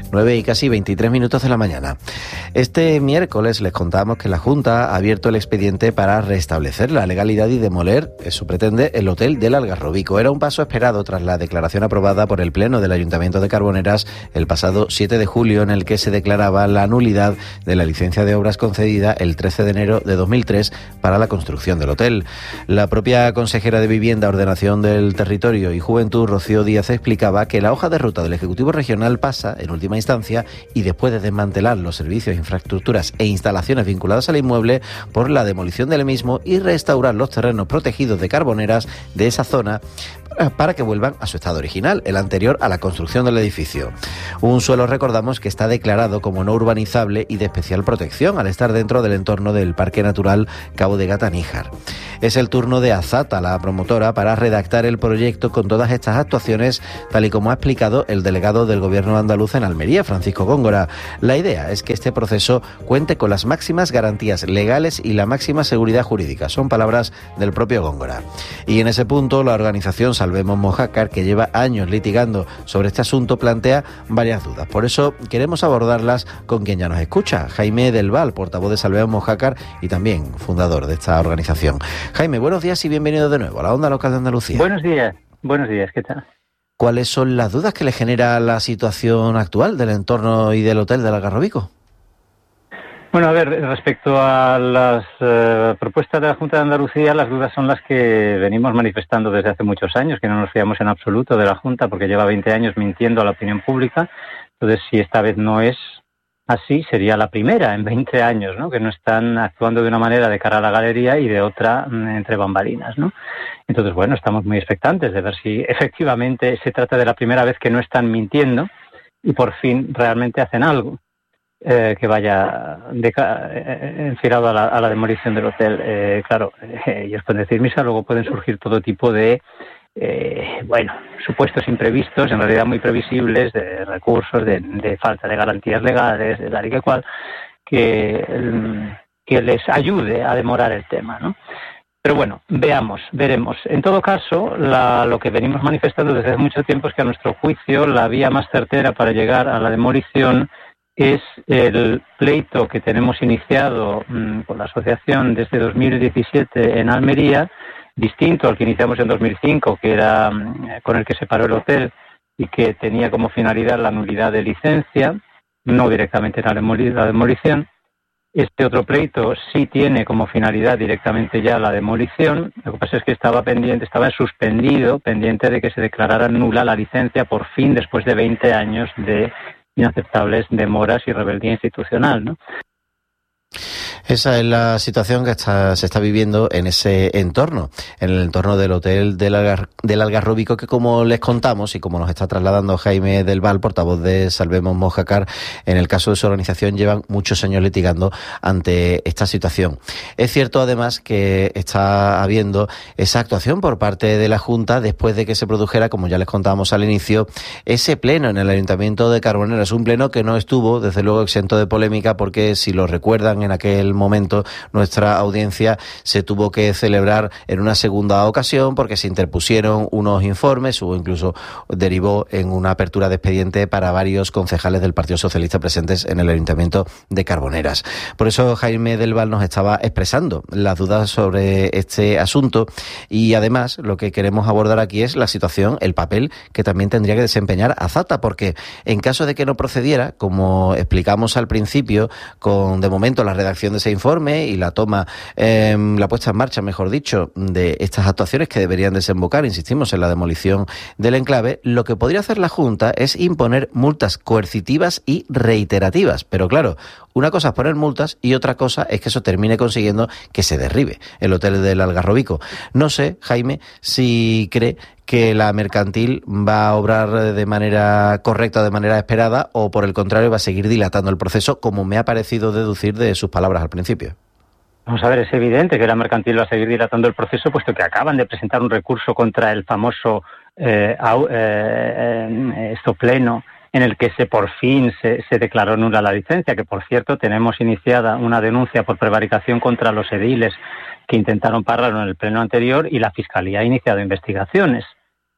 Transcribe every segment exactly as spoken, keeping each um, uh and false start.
nueve y casi veintitrés minutos de la mañana. Este miércoles les contamos que la Junta ha abierto el expediente para restablecer la legalidad y demoler, eso pretende, el hotel del Algarrobico. Era un paso esperado tras la declaración aprobada por el Pleno del Ayuntamiento de Carboneras el pasado siete de julio, en el que se declaraba la nulidad de la licencia de obras concedida el trece de enero de dos mil tres para la construcción del hotel. La propia consejera de Vivienda, Ordenación del Territorio y Juventud, Rocío Díaz, explicaba que la hoja de ruta del Ejecutivo Regional pasa, en última instancia, y después de desmantelar los servicios, infraestructuras e instalaciones vinculadas al inmueble, por la demolición del mismo y restaurar los terrenos protegidos de Carboneras de esa zona para que vuelvan a su estado original, el anterior a la construcción del edificio. Un suelo, recordamos, que está declarado como no urbanizable y de especial protección al estar dentro del entorno del Parque Natural Cabo de Gata-Níjar. Es el turno de Azata, la promotora, para redactar el proyecto con todas estas actuaciones, tal y como ha explicado el delegado del Gobierno andaluz en Almería, Francisco Góngora. La idea es que este proceso cuente con las máximas garantías legales y la máxima seguridad jurídica. Son palabras del propio Góngora. Y en ese punto, la organización Salvemos Mojácar, que lleva años litigando sobre este asunto, plantea varias dudas. Por eso queremos abordarlas con quien ya nos escucha, Jaime del Val, portavoz de Salvemos Mojácar y también fundador de esta organización. Jaime, buenos días y bienvenido de nuevo a la Onda Local de Andalucía. Buenos días, buenos días, ¿qué tal? ¿Cuáles son las dudas que le genera la situación actual del entorno y del hotel del Algarrobico? Bueno, a ver, respecto a las eh, propuestas de la Junta de Andalucía, las dudas son las que venimos manifestando desde hace muchos años, que no nos fiamos en absoluto de la Junta porque lleva veinte años mintiendo a la opinión pública. Entonces, si esta vez no es así, sería la primera en veinte años, ¿no?, que no están actuando de una manera de cara a la galería y de otra entre bambalinas, ¿no? Entonces, bueno, estamos muy expectantes de ver si efectivamente se trata de la primera vez que no están mintiendo y por fin realmente hacen algo eh, que vaya de, eh, enfilado a la, a la demolición del hotel. Eh, claro, eh, ellos pueden decir misa, luego pueden surgir todo tipo de Eh, bueno, supuestos imprevistos, en realidad muy previsibles, de recursos, de, de falta de garantías legales, de tal y que cual, que, que les ayude a demorar el tema, ¿no? Pero bueno, veamos, veremos. En todo caso, la, lo que venimos manifestando desde hace mucho tiempo es que a nuestro juicio la vía más certera para llegar a la demolición es el pleito que tenemos iniciado mmm, con la asociación desde dos mil diecisiete en Almería, distinto al que iniciamos en dos mil cinco, que era con el que se paró el hotel y que tenía como finalidad la nulidad de licencia, no directamente la demolición. Este otro pleito sí tiene como finalidad directamente ya la demolición. Lo que pasa es que estaba pendiente, estaba suspendido, pendiente de que se declarara nula la licencia por fin después de veinte años de inaceptables demoras y rebeldía institucional, ¿no? Esa es la situación que está, se está viviendo en ese entorno, en el entorno del hotel del, Algar, del Algarrobico, que, como les contamos y como nos está trasladando Jaime del Val, portavoz de Salvemos Mojácar, en el caso de su organización llevan muchos años litigando ante esta situación. Es cierto, además, que está habiendo esa actuación por parte de la Junta después de que se produjera, como ya les contábamos al inicio, ese pleno en el Ayuntamiento de Carboneras, un pleno que no estuvo, desde luego, exento de polémica, porque, si lo recuerdan, en aquel momento nuestra audiencia se tuvo que celebrar en una segunda ocasión porque se interpusieron unos informes, o incluso derivó en una apertura de expediente para varios concejales del Partido Socialista presentes en el Ayuntamiento de Carboneras. Por eso Jaime del Val nos estaba expresando las dudas sobre este asunto y, además, lo que queremos abordar aquí es la situación, el papel que también tendría que desempeñar Azata, porque en caso de que no procediera, como explicamos al principio, con de momento la redacción de ese informe y la toma, eh, la puesta en marcha, mejor dicho, de estas actuaciones que deberían desembocar, insistimos, en la demolición del enclave, lo que podría hacer la Junta es imponer multas coercitivas y reiterativas. Pero claro, una cosa es poner multas y otra cosa es que eso termine consiguiendo que se derribe el hotel del Algarrobico. No sé, Jaime, si cree que la mercantil va a obrar de manera correcta, de manera esperada, o por el contrario va a seguir dilatando el proceso, como me ha parecido deducir de sus palabras al principio. Vamos a ver, es evidente que la mercantil va a seguir dilatando el proceso, puesto que acaban de presentar un recurso contra el famoso eh, au, eh, esto pleno, en el que se por fin se, se declaró nula la licencia, que por cierto tenemos iniciada una denuncia por prevaricación contra los ediles que intentaron pararlo en el pleno anterior, y la Fiscalía ha iniciado investigaciones.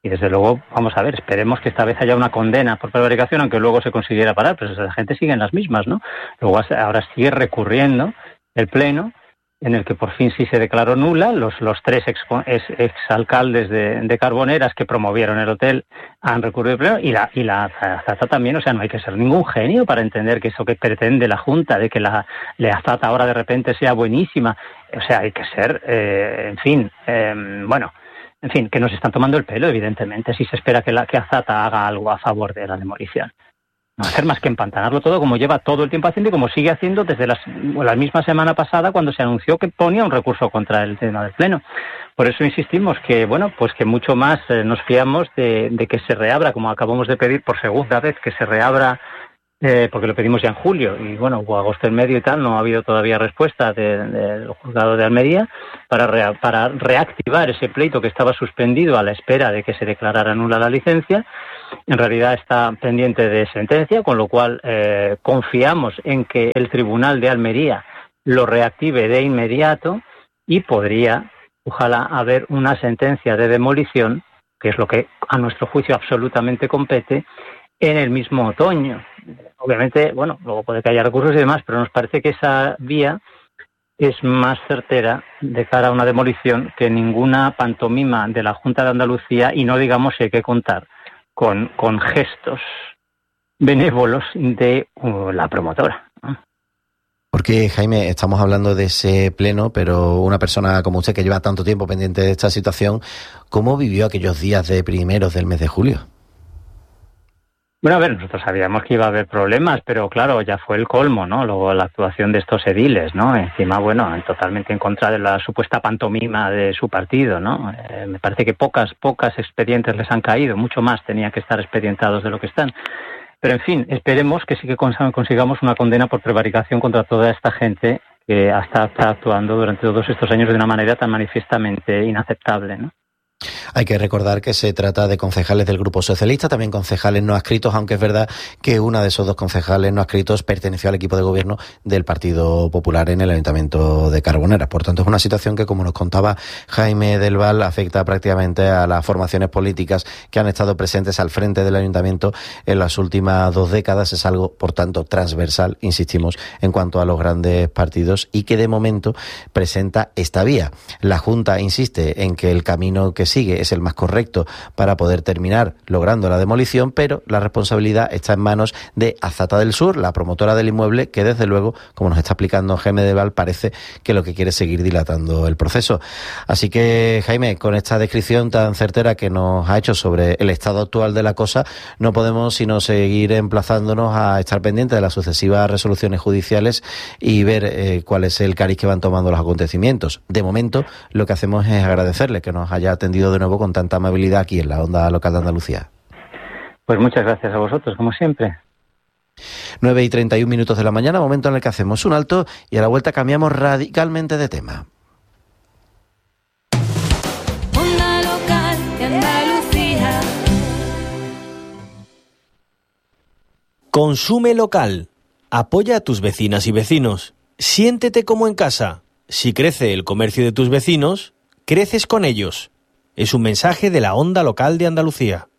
Y desde luego, vamos a ver, esperemos que esta vez haya una condena por prevaricación, aunque luego se consiguiera parar, pero la gente sigue en las mismas, ¿no? Luego ahora sigue recurriendo el Pleno, en el que por fin sí se declaró nula. Los, los tres ex, ex, exalcaldes de, de Carboneras que promovieron el hotel han recurrido al Pleno, y la, y la Azata también. O sea, no hay que ser ningún genio para entender que eso que pretende la Junta, de que la, la Azata ahora de repente sea buenísima, o sea, hay que ser, eh, en fin, eh, bueno... En fin, que nos están tomando el pelo, evidentemente, si se espera que la que Azata haga algo a favor de la demolición. No hacer más que empantanarlo todo, como lleva todo el tiempo haciendo y como sigue haciendo desde las, la misma semana pasada, cuando se anunció que ponía un recurso contra el tema del Pleno. Por eso insistimos que, bueno, pues que mucho más eh, nos fiamos de, de que se reabra, como acabamos de pedir por segunda vez, que se reabra, eh, porque lo pedimos ya en julio, y bueno, hubo agosto en medio y tal, no ha habido todavía respuesta del de, de juzgado de Almería para, rea, para reactivar ese pleito que estaba suspendido a la espera de que se declarara nula la licencia. En realidad está pendiente de sentencia, con lo cual eh, confiamos en que el Tribunal de Almería lo reactive de inmediato y podría, ojalá, haber una sentencia de demolición, que es lo que a nuestro juicio absolutamente compete, en el mismo otoño. Obviamente, bueno, luego puede que haya recursos y demás, pero nos parece que esa vía es más certera de cara a una demolición que ninguna pantomima de la Junta de Andalucía, y no digamos si hay que contar con, con gestos benévolos de uh, la promotora, ¿no? Porque, Jaime, estamos hablando de ese pleno, pero una persona como usted que lleva tanto tiempo pendiente de esta situación, ¿cómo vivió aquellos días de primeros del mes de julio? Bueno, a ver, nosotros sabíamos que iba a haber problemas, pero claro, ya fue el colmo, ¿no? Luego la actuación de estos ediles, ¿no? Encima, bueno, totalmente en contra de la supuesta pantomima de su partido, ¿no? Eh, me parece que pocas, pocas expedientes les han caído, mucho más tenían que estar expedientados de lo que están. Pero, en fin, esperemos que sí que consigamos una condena por prevaricación contra toda esta gente que está, está actuando durante todos estos años de una manera tan manifiestamente inaceptable, ¿no? Hay que recordar que se trata de concejales del Grupo Socialista, también concejales no adscritos, aunque es verdad que una de esos dos concejales no adscritos perteneció al equipo de gobierno del Partido Popular en el Ayuntamiento de Carboneras. Por tanto, es una situación que, como nos contaba Jaime del Val, afecta prácticamente a las formaciones políticas que han estado presentes al frente del Ayuntamiento en las últimas dos décadas. Es algo, por tanto, transversal, insistimos, en cuanto a los grandes partidos, y que de momento presenta esta vía. La Junta insiste en que el camino que sigue es el más correcto para poder terminar logrando la demolición, pero la responsabilidad está en manos de Azata del Sur, la promotora del inmueble, que desde luego, como nos está explicando Jaime del Val, parece que lo que quiere es seguir dilatando el proceso. Así que, Jaime, con esta descripción tan certera que nos ha hecho sobre el estado actual de la cosa, no podemos sino seguir emplazándonos a estar pendientes de las sucesivas resoluciones judiciales y ver eh, cuál es el cariz que van tomando los acontecimientos. De momento, lo que hacemos es agradecerle que nos haya atendido de nuevo con tanta amabilidad aquí en la Onda Local de Andalucía. Pues muchas gracias a vosotros, como siempre. nueve y treinta y un minutos de la mañana, momento en el que hacemos un alto y a la vuelta cambiamos radicalmente de tema. Onda Local de Andalucía. Consume local. Apoya a tus vecinas y vecinos. Siéntete como en casa. Si crece el comercio de tus vecinos, creces con ellos. Es un mensaje de la Onda Local de Andalucía.